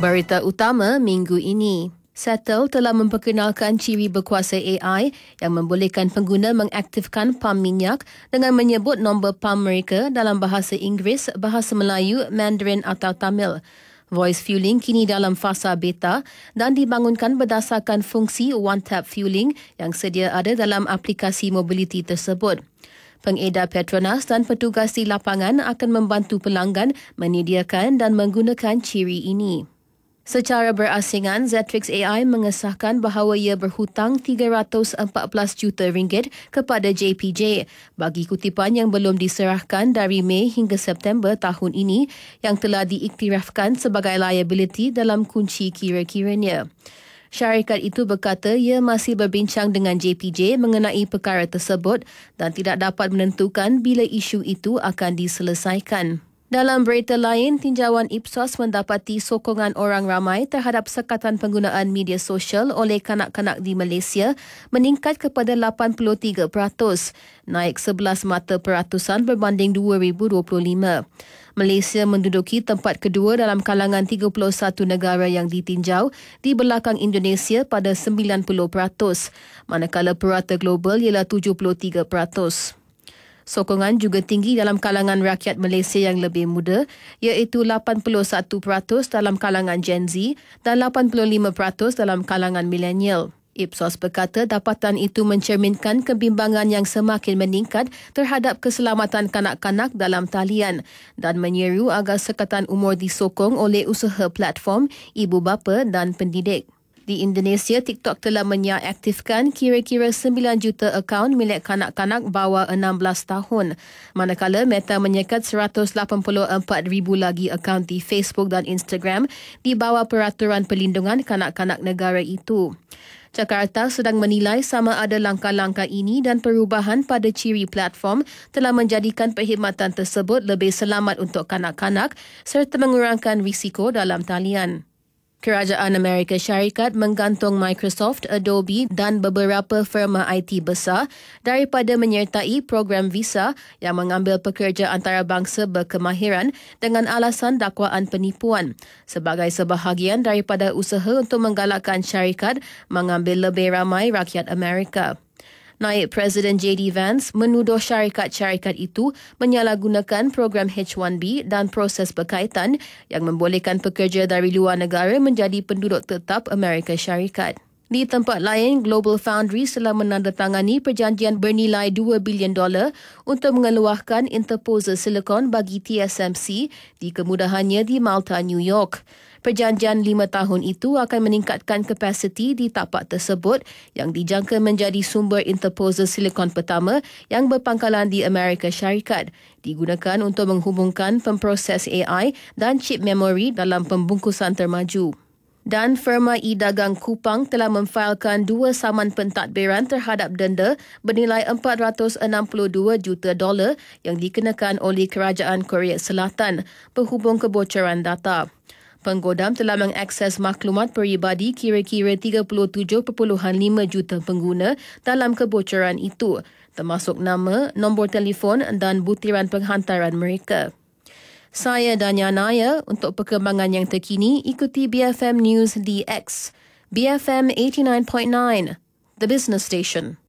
Berita utama minggu ini. Settle telah memperkenalkan ciri berkuasa AI yang membolehkan pengguna mengaktifkan pam minyak dengan menyebut nombor pam mereka dalam bahasa Inggeris, bahasa Melayu, Mandarin atau Tamil. Voice fueling kini dalam fasa beta dan dibangunkan berdasarkan fungsi one-tap fueling yang sedia ada dalam aplikasi mobiliti tersebut. Pengedar Petronas dan petugas di lapangan akan membantu pelanggan menyediakan dan menggunakan ciri ini. Secara berasingan, Zetrix AI mengesahkan bahawa ia berhutang RM314 juta kepada JPJ bagi kutipan yang belum diserahkan dari Mei hingga September tahun ini yang telah diiktirafkan sebagai liability dalam kunci kira-kiranya. Syarikat itu berkata ia masih berbincang dengan JPJ mengenai perkara tersebut dan tidak dapat menentukan bila isu itu akan diselesaikan. Dalam berita lain, tinjauan Ipsos mendapati sokongan orang ramai terhadap sekatan penggunaan media sosial oleh kanak-kanak di Malaysia meningkat kepada 83%, naik 11 mata peratusan berbanding 2025. Malaysia menduduki tempat kedua dalam kalangan 31 negara yang ditinjau di belakang Indonesia pada 90%, manakala purata global ialah 73%. Sokongan juga tinggi dalam kalangan rakyat Malaysia yang lebih muda, iaitu 81% dalam kalangan Gen Z dan 85% dalam kalangan milenial. Ipsos berkata dapatan itu mencerminkan kebimbangan yang semakin meningkat terhadap keselamatan kanak-kanak dalam talian dan menyeru agar sekatan umur disokong oleh usaha platform, ibu bapa dan pendidik. Di Indonesia, TikTok telah menyaaktifkan kira-kira 9 juta akaun milik kanak-kanak bawah 16 tahun. Manakala Meta menyekat 184,000 lagi akaun di Facebook dan Instagram di bawah peraturan perlindungan kanak-kanak negara itu. Jakarta sedang menilai sama ada langkah-langkah ini dan perubahan pada ciri platform telah menjadikan perkhidmatan tersebut lebih selamat untuk kanak-kanak serta mengurangkan risiko dalam talian. Kerajaan Amerika Syarikat menggantung Microsoft, Adobe dan beberapa firma IT besar daripada menyertai program visa yang mengambil pekerja antarabangsa berkemahiran dengan alasan dakwaan penipuan sebagai sebahagian daripada usaha untuk menggalakkan syarikat mengambil lebih ramai rakyat Amerika. Naib Presiden J.D. Vance menuduh syarikat-syarikat itu menyalahgunakan program H1B dan proses berkaitan yang membolehkan pekerja dari luar negara menjadi penduduk tetap Amerika Syarikat. Di tempat lain, Global Foundries telah menandatangani perjanjian bernilai $2 bilion untuk mengeluarkan interposer silikon bagi TSMC di kemudahannya di Malta, New York. Perjanjian 5 tahun itu akan meningkatkan kapasiti di tapak tersebut yang dijangka menjadi sumber interposer silikon pertama yang berpangkalan di Amerika Syarikat, digunakan untuk menghubungkan pemproses AI dan chip memori dalam pembungkusan termaju. Dan firma e-dagang Kupang telah memfailkan 2 saman pentadbiran terhadap denda bernilai $462 juta yang dikenakan oleh Kerajaan Korea Selatan berhubung kebocoran data. Penggodam telah mengakses maklumat peribadi kira-kira 37.5 juta pengguna dalam kebocoran itu, termasuk nama, nombor telefon dan butiran penghantaran mereka. Saya Danya Naya. Untuk perkembangan yang terkini, ikuti BFM News di X. BFM 89.9, The Business Station.